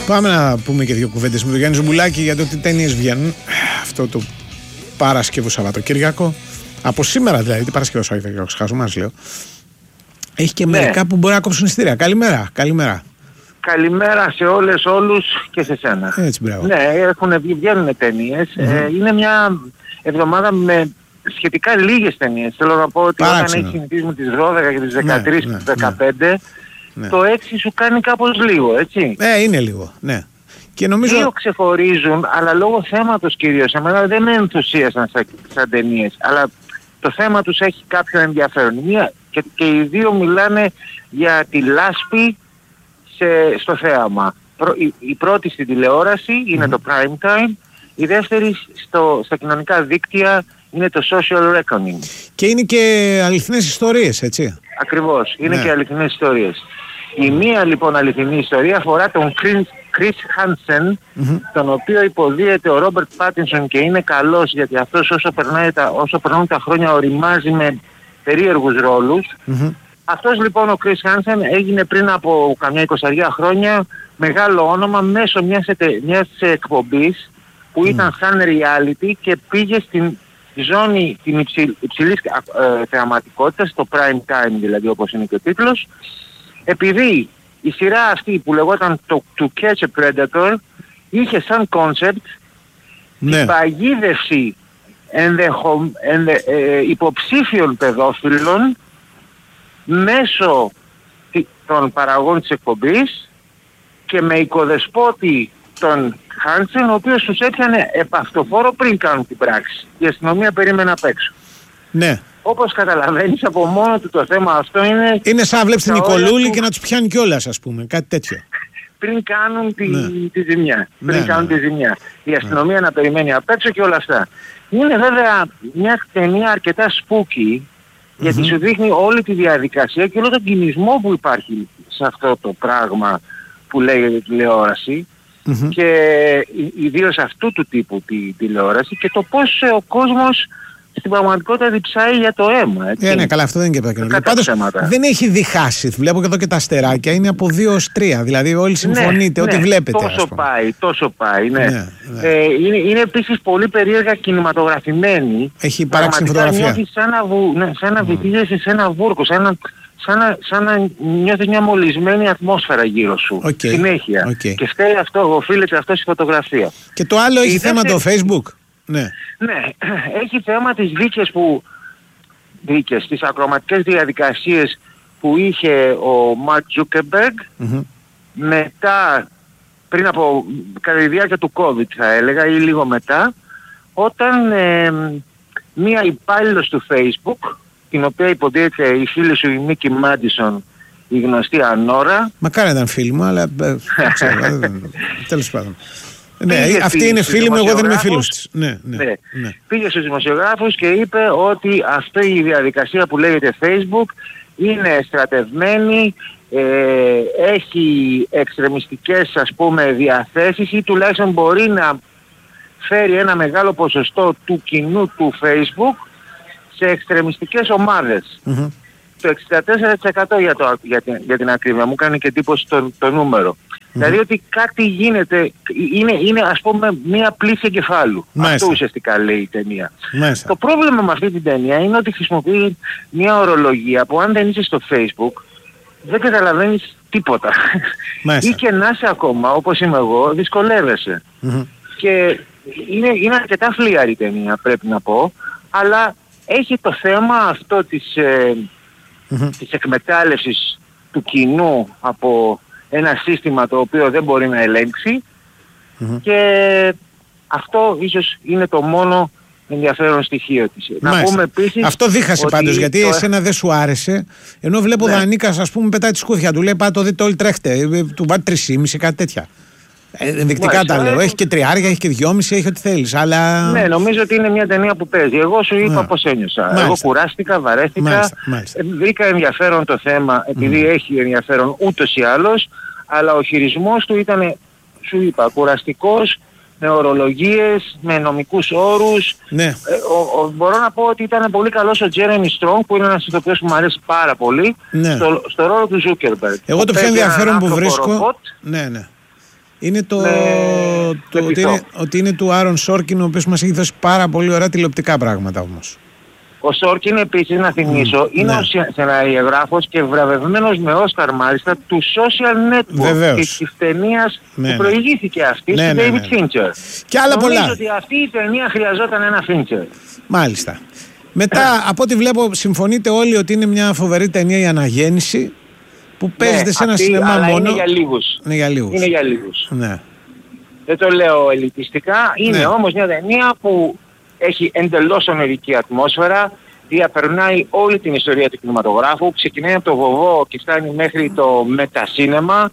Πάμε να πούμε και δύο κουβέντες με τον Γιάννη Ζουμπουλάκη για το τι ταινίες βγαίνουν αυτό το Παρασκευό Σαββατοκύριακο. Από σήμερα δηλαδή, τι Παρασκευό Σαββατοκύριακο, ξεχάσουμε, λέω. Έχει και μερικά που μπορεί να κόψουν εισιτήρια. Καλημέρα. Καλημέρα σε όλους και σε σένα. Έτσι, μπράβο. Ναι, βγαίνουν ταινίες. Είναι μια εβδομάδα με σχετικά λίγες ταινίες. Θέλω να πω ότι όταν έχεις συνηθίσει τις 12 και τις 13 και τις 15, το 6 σου κάνει κάπως λίγο, έτσι. Είναι λίγο, ναι. Και νομίζω... Δύο ξεχωρίζουν, αλλά λόγω θέματος κυρίως. Εμένα δεν με ενθουσίασαν σαν ταινίες, αλλά το θέμα τους έχει κάποιο ενδιαφέρον. Και οι δύο μιλάνε για τη λάσπη στο θέαμα. Η πρώτη στην τηλεόραση είναι το prime time, η δεύτερη στα κοινωνικά δίκτυα είναι το social reckoning. Και είναι και αληθινές ιστορίες, έτσι. Ακριβώς, είναι και αληθινές ιστορίες. Η μία λοιπόν αληθινή ιστορία αφορά τον Chris Hansen, τον οποίο υποδίεται ο Ρόμπερτ Πάτινσον και είναι καλός, γιατί αυτός όσο περνούν τα χρόνια οριμάζει με περίεργους ρόλους. Αυτός λοιπόν ο Chris Hansen έγινε πριν από καμιά 20 χρόνια μεγάλο όνομα μέσω μιας εκπομπής που ήταν σαν reality και πήγε στην ζώνη την υψηλής θεαματικότητας, το prime time δηλαδή όπως είναι και ο τίτλος, επειδή η σειρά αυτή που λεγόταν το To Catch a Predator είχε σαν concept την παγίδευση υποψήφιων παιδόφιλων μέσω των παραγών της εκπομπής και με οικοδεσπότη τον Χάνσεν, ο οποίος τους έπιανε επαυτοφόρο πριν κάνουν την πράξη. Η αστυνομία περίμενε απ' έξω. Ναι. Όπως καταλαβαίνεις, από μόνο του το θέμα αυτό είναι... Είναι σαν να βλέπεις την Νικολούλη και να τους πιάνει κιόλας, ας πούμε, κάτι τέτοιο. Πριν κάνουν τη ζημιά. Τη ζημιά. Η αστυνομία να περιμένει απ' έξω και όλα αυτά. Είναι βέβαια μια ταινία αρκετά spooky, γιατί σου δείχνει όλη τη διαδικασία και όλο τον κινησμό που υπάρχει σε αυτό το πράγμα που λέγεται τηλεόραση και ιδίως αυτού του τύπου τη τηλεόραση και το πώς ο κόσμος στην πραγματικότητα διψάει για το αίμα. Έτσι. Ναι, καλά, αυτό δεν είναι και από τα πάντως δεν έχει διχάσει. Βλέπω και εδώ και τα αστεράκια. Είναι από 2 ως 3. Δηλαδή όλοι συμφωνείτε, ό,τι βλέπετε. Τόσο πάει. Ναι. Είναι επίσης πολύ περίεργα κινηματογραφημένη. Έχει υπάρξει φωτογραφία. Σαν να βυθίζεσαι σε ένα βούρκο, σαν να νιώθεις μια μολυσμένη ατμόσφαιρα γύρω σου. Συνέχεια. Και φταίει αυτό, οφείλεται αυτό στη φωτογραφία. Και το άλλο έχει θέμα το Facebook. Ναι, έχει θέμα τις δίκες, τις ακροματικές διαδικασίες που είχε ο Mark Zuckerberg μετά, κατά τη διάρκεια του COVID θα έλεγα ή λίγο μετά, όταν μία υπάλληλος του Facebook, την οποία υποτίθεται η φίλη σου η Νίκη Μάντισον, η γνωστή Ανόρα. Μακάρι ήταν φίλη μου, αλλά τέλος πάντων. Ναι, αυτή είναι φίλη μου, εγώ δεν είμαι φίλος της. Ναι. Πήγε στους δημοσιογράφους και είπε ότι αυτή η διαδικασία που λέγεται Facebook είναι στρατευμένη, έχει εξτρεμιστικές ας πούμε διαθέσεις ή τουλάχιστον μπορεί να φέρει ένα μεγάλο ποσοστό του κοινού του Facebook σε εξτρεμιστικές ομάδες. Το 64% για την ακρίβεια, μου κάνει και εντύπωση το νούμερο. Δηλαδή ότι κάτι γίνεται, είναι ας πούμε μία πλήση εγκεφάλου. Αυτό ουσιαστικά λέει η ταινία. Το πρόβλημα με αυτή την ταινία είναι ότι χρησιμοποιεί μία ορολογία που αν δεν είσαι στο Facebook δεν καταλαβαίνεις τίποτα. Ή και να είσαι ακόμα όπως είμαι εγώ δυσκολεύεσαι. Και είναι αρκετά φλίαρη η ταινία πρέπει να πω, αλλά έχει το θέμα αυτό της εκμετάλλευσης του κοινού από ένα σύστημα το οποίο δεν μπορεί να ελέγξει και αυτό ίσως είναι το μόνο ενδιαφέρον στοιχείο της. Να πούμε επίσης αυτό δίχασε πάντως γιατί εσένα δεν σου άρεσε, ενώ βλέπω Δανίκας ας πούμε πετάει τη σκούθια του, λέει πάτε το δείτε όλοι τρέχτε, του βάλει 3,5 κάτι τέτοια. Ενδεικτικά τα λέω. Έχει και 3, έχει και 2,5, έχει ό,τι θέλεις. Αλλά... Ναι, νομίζω ότι είναι μια ταινία που παίζει. Εγώ σου είπα πώς ένιωσα. Εγώ κουράστηκα, βαρέθηκα. Βρήκα ενδιαφέρον το θέμα, επειδή έχει ενδιαφέρον ούτως ή άλλως, αλλά ο χειρισμός του ήταν, σου είπα, κουραστικός, με ορολογίες, με νομικούς όρους. Μπορώ να πω ότι ήταν πολύ καλός ο Jeremy Strong, που είναι ένας ηθοποιός που μου αρέσει πάρα πολύ, στο ρόλο του Zuckerberg. Εγώ το πιο ενδιαφέρον που βρίσκω... είναι ότι είναι του Άρον Σόρκιν, ο οποίος μας έχει δώσει πάρα πολύ ωραία τηλεοπτικά πράγματα όμως. Ο Σόρκιν επίσης, να θυμίσω, είναι ο σεναριογράφος και βραβευμένος με Όσκαρ μάλιστα του Social Network της ταινίας που προηγήθηκε αυτή του David Fincher. Και άλλα πολλά. Νομίζω ότι αυτή η ταινία χρειαζόταν ένα Fincher. Μάλιστα. Μετά, από ό,τι βλέπω, συμφωνείτε όλοι ότι είναι μια φοβερή ταινία η Αναγέννηση που παίζεται σε ένα σινεμά μόνο. Είναι για λίγους. Είναι για λίγους. Ναι. Δεν το λέω ελιτιστικά. Είναι όμως μια ταινία που έχει εντελώς ονειρική ατμόσφαιρα, διαπερνάει όλη την ιστορία του κινηματογράφου, ξεκινάει από το βοβό και φτάνει μέχρι το μετασίνεμα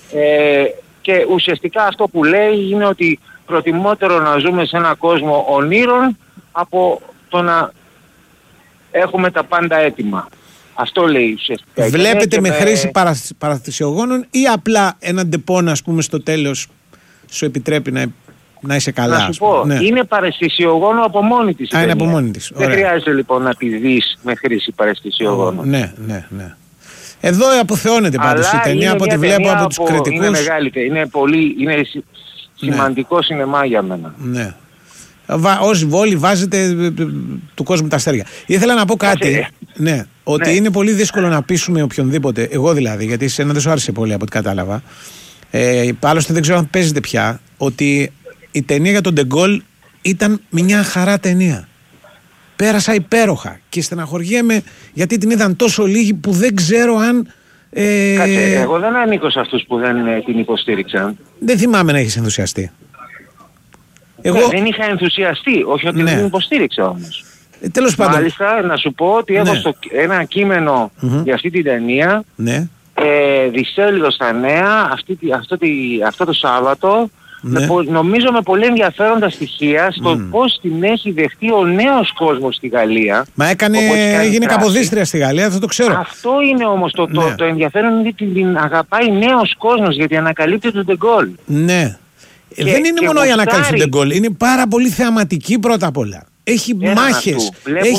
και ουσιαστικά αυτό που λέει είναι ότι προτιμότερο να ζούμε σε έναν κόσμο ονείρων από το να έχουμε τα πάντα έτοιμα. Αυτό λέει ουσιαστικά. Βλέπετε με χρήση παραστασιογόνων ή απλά έναν ντεπώνα, ας πούμε, στο τέλος σου επιτρέπει να είσαι καλά? Να σου πω, είναι παραισθησιογόνο από μόνη της. Είναι από μόνη της. Δεν χρειάζεται λοιπόν να τη δεις με χρήση παραισθησιογόνο. Ναι. Εδώ αποθεώνεται πάντως η ταινία από ό,τι βλέπω από τους κριτικούς. Είναι μεγάλη, είναι σημαντικό σινεμά για μένα. Ναι. Ως βόλη βάζετε του κόσμου τα αστέρια. Ήθελα να πω κάτι, ότι είναι πολύ δύσκολο να πείσουμε οποιονδήποτε, εγώ δηλαδή, γιατί εσένα δεν σου άρεσε πολύ από ό,τι κατάλαβα, άλλωστε δεν ξέρω αν παίζετε πια, ότι η ταινία για τον Ντεγκόλ ήταν μια χαρά ταινία. Πέρασα υπέροχα και στεναχωριέμαι γιατί την είδαν τόσο λίγοι που δεν ξέρω αν... Κάτσε, εγώ δεν ανήκω σε αυτούς που δεν την υποστήριξαν. Δεν θυμάμαι να έχεις ενθουσιαστεί. Δεν είχα ενθουσιαστεί, όχι ότι δεν την υποστήριξα όμως. Τέλος πάντων. Μάλιστα, να σου πω ότι έχω ένα κείμενο για αυτή την ταινία, δισέλιδο στα νέα, αυτό το Σάββατο, νομίζω με πολύ ενδιαφέροντα στοιχεία στο πώς την έχει δεχτεί ο νέος κόσμος στη Γαλλία. Μα έγινε καποδίστρια στη Γαλλία, αυτό το ξέρω. Αυτό είναι όμως το ενδιαφέρον, είναι ότι την αγαπάει νέος κόσμος, γιατί ανακαλύπτει τον Ντεγκόλ. Ναι. Δεν είναι μόνο η ανακάλυψη του Ντεγκόλ, είναι πάρα πολύ θεαματική πρώτα απ' όλα. Έχει μάχες,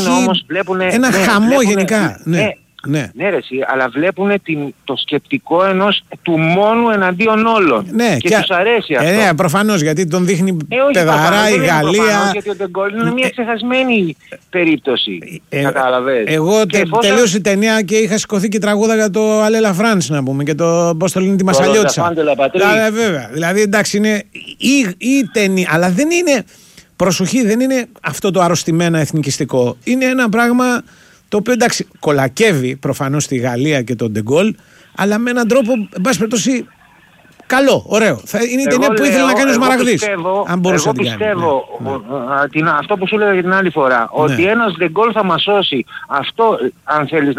έχει ένα χαμό γενικά. Ναι, ρε εσύ, αλλά βλέπουν το σκεπτικό ενός του μόνου εναντίον όλων. Και τους αρέσει αυτό. Ναι, προφανώς, γιατί τον δείχνει παιδαρά η Γαλλία. Γιατί ο Ντεγκόλ είναι μια ξεχασμένη περίπτωση. Κατάλαβες. Εγώ τελείωσε η ταινία και είχα σηκωθεί και τραγούδα για το Αλέλα Φράνς, να πούμε, και το πώς το λένε, τη Μασαλιώτησα. Βέβαια. Δηλαδή, εντάξει, είναι η ταινία, αλλά δεν είναι, προσοχή, δεν είναι αυτό το αρρωστημένα εθνικιστικό. Είναι ένα πράγμα το οποίο, εντάξει, κολακεύει προφανώς στη Γαλλία και τον Ντεγκόλ, αλλά με έναν τρόπο, εν πάση περιπτώσει, καλό, ωραίο. Είναι η ταινία που ήθελε να κάνει ο Σμαραγδής. Αν μπορούσε να την κάνει. Εγώ πιστεύω, αυτό που σου έλεγα για την άλλη φορά, ότι ένας Ντεγκόλ θα μας σώσει. Αυτό, αν θέλεις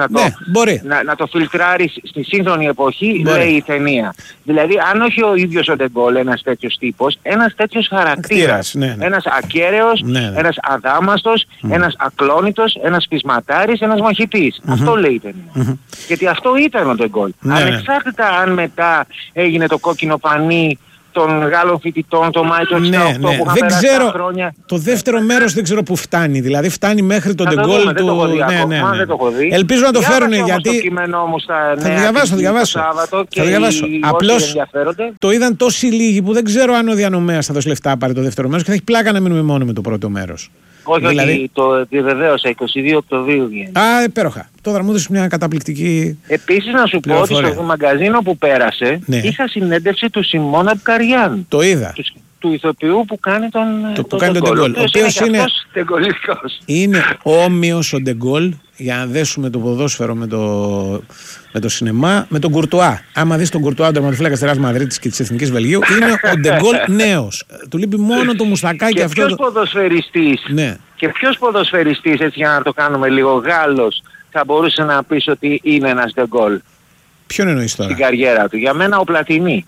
να το φιλτράρεις στη σύγχρονη εποχή, λέει η ταινία. Δηλαδή, αν όχι ο ίδιος ο Ντεγκόλ, ένας τέτοιος τύπος, ένας τέτοιος χαρακτήρας. Ένας ακέραιος, ένας αδάμαστος, ένας ακλόνητος, ένας πεισματάρης, ένας μαχητής. Αυτό λέει η ταινία. Γιατί αυτό ήταν ο Ντεγκόλ. Ανεξάρτητα αν μετά έγινε το κόκκινο πανί των Γάλλων φοιτητών, το Μάιο του 1968 που είχαν περάσει τα χρόνια. Το δεύτερο μέρος δεν ξέρω που φτάνει. Δηλαδή φτάνει μέχρι τον Ντεγκόλ του... Δεν το έχω δει. Ελπίζω να το φέρουν, γιατί... Το κείμενο όμως θα διαβάσω. Απλώς το είδαν τόσοι λίγοι που δεν ξέρω αν ο διανομέας θα δώσει λεφτά πάρει το δεύτερο μέρος και θα έχει πλάκα να μείνουμε μόνο με το πρώτο μέρος. Όχι, δηλαδή... το επιβεβαίωσα 22 Οκτωβρίου βγαίνει. Υπέροχα. Τώρα μου έδωσε μια καταπληκτική. Επίσης να σου πω ότι στο μαγκαζίνο που πέρασε είχα συνέντευξη του Σιμώνα Μπουκαριάν. Το είδα. Του ηθοποιού που κάνει τον Ντεγκόλ. Ο οποίος είναι όμοιος ο Ντεγκόλ, για να δέσουμε το ποδόσφαιρο με το σινεμά, με τον Κουρτουά. Άμα δεις τον Κουρτουά, τον τερματοφύλακα της Ρεάλ Μαδρίτης και της Εθνικής Βελγίου, είναι ο Ντεγκόλ νέος. Του λείπει μόνο το μουστακάκι και αυτό. Και ποιος ποδοσφαιριστής, έτσι για να το κάνουμε λίγο, Γάλλος, θα μπορούσε να πεις ότι είναι ένας Ντεγκόλ? Ποιον εννοείς τώρα? Στην καριέρα του. Για μένα ο Πλατινί.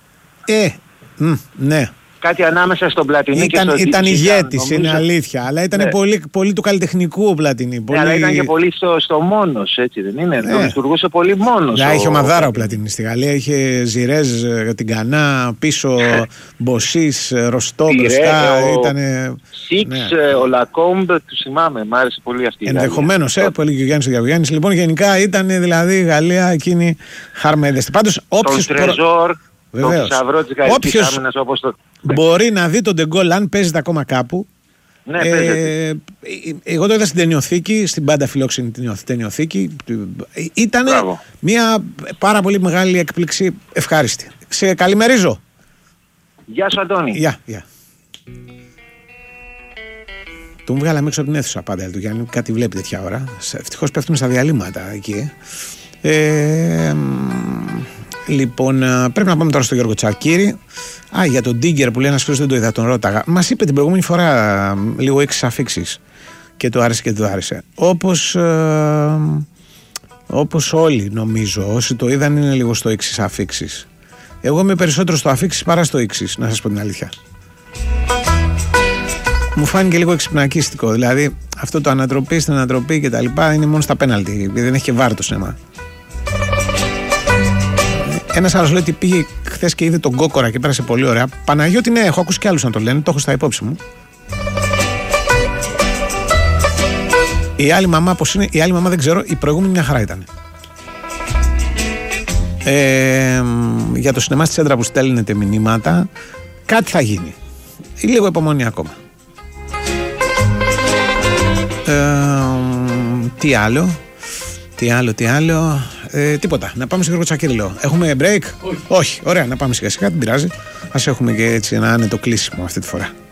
Ναι. Κάτι ανάμεσα στον Πλατινί και στον Ήταν ηγέτης, είναι αλήθεια. Αλλά ήταν πολύ του καλλιτεχνικού ο Πλατινί. Αλλά ήταν και πολύ στο μόνος, έτσι δεν είναι? Το λειτουργούσε πολύ μόνος. Είχε ομαδάρα ο Πλατινί στη Γαλλία. Είχε Ζιρέζ, την Κανά, πίσω Μποσίς, Ροστό μπροστά. Σίξ, ο Λακόμπ, του θυμάμαι. Μ' άρεσε πολύ αυτή η Γαλλία. Ενδεχομένως, που έλεγε ο Γιάννης Διαβογιάννης. Λοιπόν, γενικά ήταν δηλαδή η Γαλλία εκείνη χαρμέδεστη. Πάντως, όποιος. Το θησαυρό της γαλλικής άμυνας όπως το... Μπορεί να δει τον Ντεγκόλ αν παίζεται ακόμα κάπου. Ναι, παίζεται. Εγώ το είδα στην ταινιοθήκη, στην πάντα φιλόξενη ταινιοθήκη. Ήταν μια πάρα πολύ μεγάλη έκπληξη, ευχάριστη. Σε καλημερίζω. Γεια σου, Αντώνη. Γεια. Τον βγάλαμε έξω από την αίθουσα πάντα του Γιάννη, κάτι βλέπει τέτοια ώρα. Ευτυχώς πέφτουμε στα διαλύματα εκεί. Λοιπόν, πρέπει να πάμε τώρα στο Γιώργο Τσακίρη. Για τον Ντίγκερ που λέει ένας φίλος, δεν το είδα, τον ρώταγα. Μας είπε την προηγούμενη φορά λίγο 6 αφίξεις και το άρεσε και δεν το άρεσε. Όπως όλοι νομίζω, όσοι το είδαν είναι λίγο στο 6 αφίξεις. Εγώ είμαι περισσότερο στο αφίξεις παρά στο 6, να σας πω την αλήθεια. Μου φάνηκε λίγο εξυπνακίστικο. Δηλαδή αυτό το ανατροπή στην ανατροπή και τα λοιπά είναι μόνο στα πέναλτι, επειδή δεν έχει και βάρ το σινεμά. Ένας άλλος λέει ότι πήγε χθες και είδε τον Κόκορα και πέρασε πολύ ωραία. Παναγιώτη, ναι, έχω ακούσει κι άλλους να το λένε, το έχω στα υπόψη μου. Η άλλη μαμά πώς είναι, η άλλη μαμά δεν ξέρω, η προηγούμενη μια χαρά ήταν. Για το σινεμά στη Σέντρα που στέλνετε μηνύματα, κάτι θα γίνει. Λίγο υπομονή ακόμα. Τι άλλο. Τίποτα. Να πάμε σε Γιώργο Τσακίρη, λέω. Έχουμε break? Όχι. Ωραία, να πάμε σιγά σιγά, δεν πειράζει. Ας έχουμε και έτσι ένα άνετο κλείσιμο αυτή τη φορά.